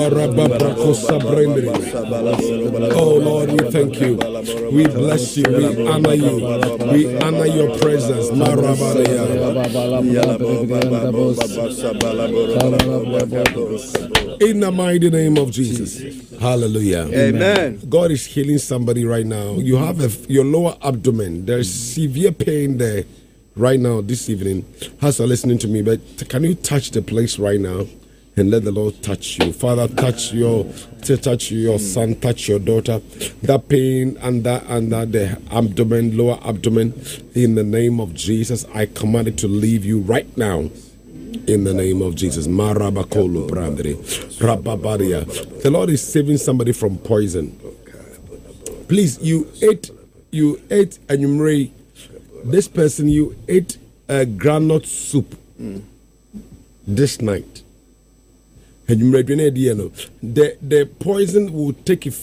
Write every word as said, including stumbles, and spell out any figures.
Oh Lord, we thank you. We bless you. We honor you. We honor your presence. In the mighty name of Jesus. Hallelujah. Amen. God is healing somebody right now. You have a, your lower abdomen. There's severe pain there right now this evening. As you're listening to me, but can you touch the place right now? And let the Lord touch you. Father, touch your touch your son, touch your daughter. That pain under under the abdomen, lower abdomen, in the name of Jesus, I command it to leave you right now. In the name of Jesus. Marabakolo brandere. Rababaria. The Lord is saving somebody from poison. Please, you ate, you ate, and you marry this person, you ate a granite soup this night. The, the poison will take effect.